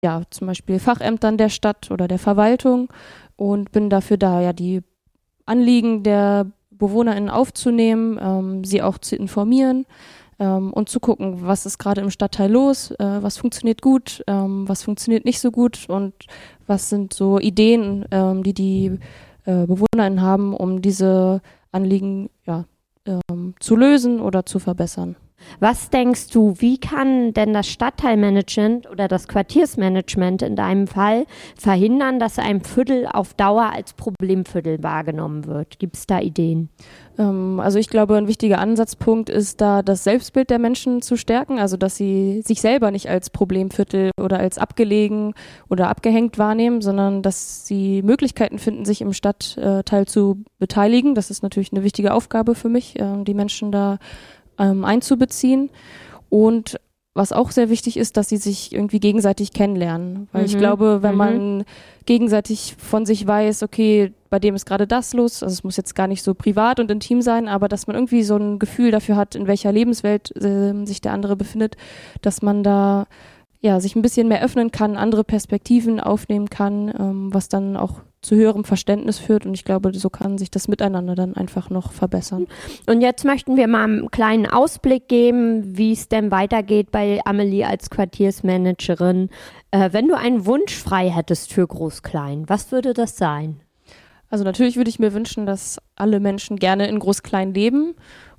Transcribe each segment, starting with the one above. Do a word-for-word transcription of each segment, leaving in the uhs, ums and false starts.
ja, zum Beispiel Fachämtern der Stadt oder der Verwaltung und bin dafür da, ja, die Anliegen der BewohnerInnen aufzunehmen, ähm, sie auch zu informieren ähm, und zu gucken, was ist gerade im Stadtteil los, äh, was funktioniert gut, ähm, was funktioniert nicht so gut und was sind so Ideen, ähm, die die äh, BewohnerInnen haben, um diese Anliegen ja, ähm, zu lösen oder zu verbessern. Was denkst du, wie kann denn das Stadtteilmanagement oder das Quartiersmanagement in deinem Fall verhindern, dass ein Viertel auf Dauer als Problemviertel wahrgenommen wird? Gibt es da Ideen? Ähm, also ich glaube, ein wichtiger Ansatzpunkt ist da, das Selbstbild der Menschen zu stärken, also dass sie sich selber nicht als Problemviertel oder als abgelegen oder abgehängt wahrnehmen, sondern dass sie Möglichkeiten finden, sich im Stadtteil zu beteiligen. Das ist natürlich eine wichtige Aufgabe für mich, äh, die Menschen da ähm, einzubeziehen. Und was auch sehr wichtig ist, dass sie sich irgendwie gegenseitig kennenlernen. Weil mhm. ich glaube, wenn mhm. man gegenseitig von sich weiß, okay, bei dem ist gerade das los, also es muss jetzt gar nicht so privat und intim sein, aber dass man irgendwie so ein Gefühl dafür hat, in welcher Lebenswelt äh, sich der andere befindet, dass man da ja sich ein bisschen mehr öffnen kann, andere Perspektiven aufnehmen kann, ähm, was dann auch zu höherem Verständnis führt und ich glaube, so kann sich das Miteinander dann einfach noch verbessern. Und jetzt möchten wir mal einen kleinen Ausblick geben, wie es denn weitergeht bei Amelie als Quartiersmanagerin. Äh, wenn du einen Wunsch frei hättest für Groß-Klein, was würde das sein? Also natürlich würde ich mir wünschen, dass alle Menschen gerne in Groß-Klein leben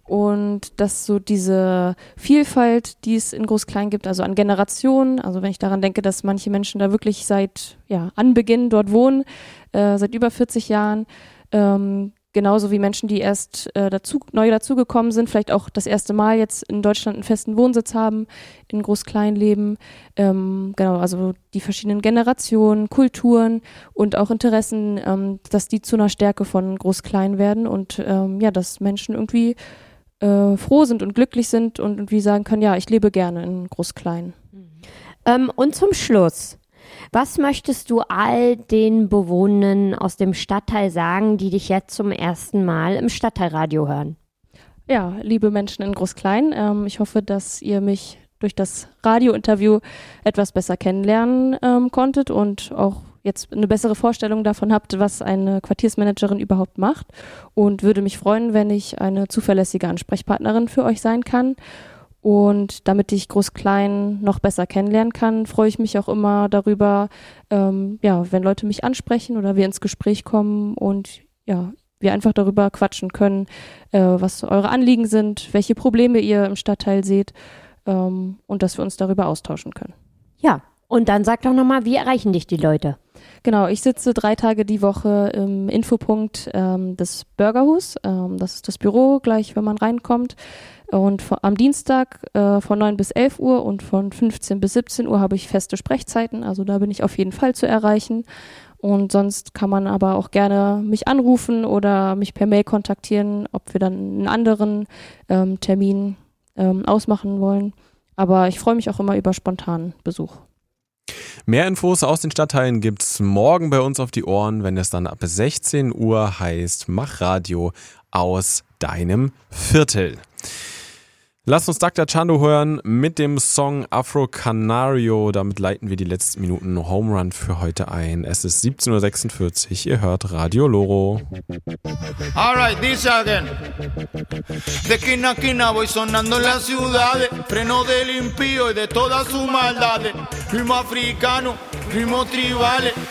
und dass so diese Vielfalt, die es in Groß-Klein gibt, also an Generationen, also wenn ich daran denke, dass manche Menschen da wirklich seit ja, Anbeginn dort wohnen, äh, seit über vierzig Jahren, ähm, genauso wie Menschen, die erst äh, dazu, neu dazugekommen sind, vielleicht auch das erste Mal jetzt in Deutschland einen festen Wohnsitz haben, in Groß-Klein leben, ähm, genau, also die verschiedenen Generationen, Kulturen und auch Interessen, ähm, dass die zu einer Stärke von Groß-Klein werden und ähm, ja, dass Menschen irgendwie äh, froh sind und glücklich sind und irgendwie sagen können, ja, ich lebe gerne in Groß-Klein. Ähm, und zum Schluss, was möchtest du all den Bewohnern aus dem Stadtteil sagen, die dich jetzt zum ersten Mal im Stadtteilradio hören? Ja, liebe Menschen in Groß-Klein, ähm, ich hoffe, dass ihr mich durch das Radiointerview etwas besser kennenlernen ähm, konntet und auch jetzt eine bessere Vorstellung davon habt, was eine Quartiersmanagerin überhaupt macht und würde mich freuen, wenn ich eine zuverlässige Ansprechpartnerin für euch sein kann. Und damit ich Groß-Klein noch besser kennenlernen kann, freue ich mich auch immer darüber, ähm, ja, wenn Leute mich ansprechen oder wir ins Gespräch kommen und ja, wir einfach darüber quatschen können, äh, was eure Anliegen sind, welche Probleme ihr im Stadtteil seht ähm, und dass wir uns darüber austauschen können. Ja, und dann sag doch nochmal, wie erreichen dich die Leute? Genau, ich sitze drei Tage die Woche im Infopunkt ähm, des Bürgerhus. Ähm, das ist das Büro, gleich wenn man reinkommt. Und von, am Dienstag äh, von neun bis elf Uhr und von fünfzehn bis siebzehn Uhr habe ich feste Sprechzeiten. Also da bin ich auf jeden Fall zu erreichen. Und sonst kann man aber auch gerne mich anrufen oder mich per Mail kontaktieren, ob wir dann einen anderen ähm, Termin ähm, ausmachen wollen. Aber ich freue mich auch immer über spontanen Besuch. Mehr Infos aus den Stadtteilen gibt's morgen bei uns auf die Ohren, wenn es dann ab sechzehn Uhr heißt, mach Radio aus deinem Viertel. Lasst uns Doktor Chando hören mit dem Song Afro Canario. Damit leiten wir die letzten Minuten Home Run für heute ein. Es ist siebzehn Uhr sechsundvierzig. Ihr hört Radio Loro. Alright, dice again. De esquina a esquina voy sonando en las ciudades. Freno del impío y de todas sus maldades. Ritmo africano, ritmo tribales.